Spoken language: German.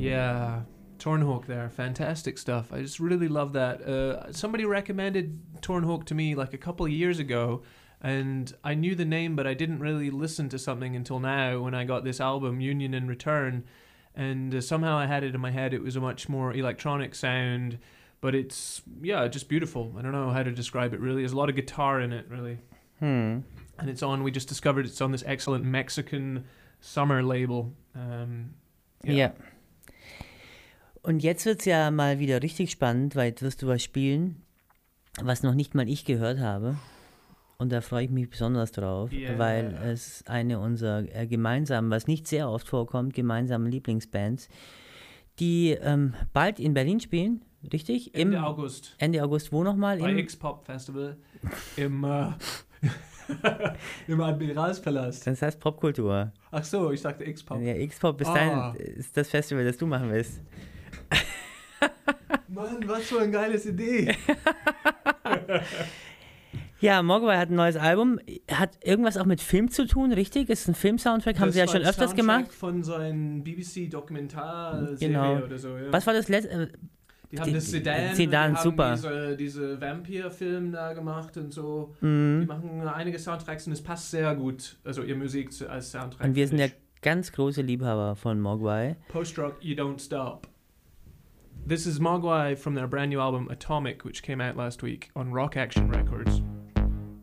Yeah, Tornhawk there, fantastic stuff. I just really love that. Somebody recommended Tornhawk to me like a couple of years ago, and I knew the name, but I didn't really listen to something until now when I got this album, Union in Return, and somehow I had it in my head. It was a much more electronic sound, but it's, yeah, just beautiful. I don't know how to describe it really. There's a lot of guitar in it, really. And we just discovered it's on this excellent Mexican summer label. Ja. Und jetzt wird es ja mal wieder richtig spannend, weil jetzt wirst du was spielen, was noch nicht mal ich gehört habe. Und da freue ich mich besonders drauf, weil es eine unserer gemeinsamen, was nicht sehr oft vorkommt, gemeinsamen Lieblingsbands, die bald in Berlin spielen, richtig? Ende August. Ende August, wo nochmal? Bei X-Pop Festival im Admiralspalast. Das heißt Popkultur. Ach so, ich dachte X-Pop. Ja, X-Pop ist das Festival, das du machen willst. Mann, was für eine geile Idee. Ja, Mogwai hat ein neues Album. Hat irgendwas auch mit Film zu tun, richtig? Ist ein Film-Soundtrack, haben sie ja schon öfters gemacht. Von so einem BBC-Dokumentarserie oder so. Ja. Was war das letzte? Die haben das Sedan, die super. Haben diese Vampir-Film da gemacht und so. Die machen einige Soundtracks und es passt sehr gut, also ihre Musik als Soundtrack. Und wir sind ja ganz große Liebhaber von Mogwai. Post-Rock, You Don't Stop. This is Mogwai from their brand new album Atomic, which came out last week on Rock Action Records.